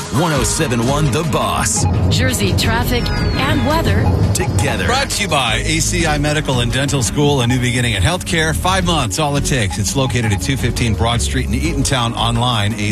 1071 The Boss. Jersey traffic and weather Together. Brought to you by ACI Medical and Dental School, a new beginning in healthcare. 5 months, all it takes. It's located at 215 Broad Street in Eatontown. Online,